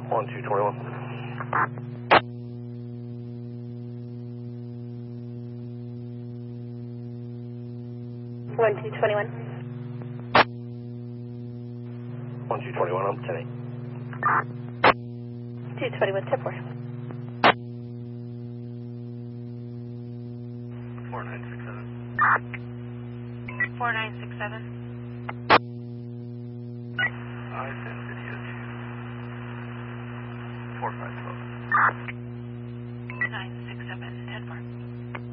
1221. 1221. 1221, I'm 10-8. 221, tip 4. 4967. 4967. I send video to 4512.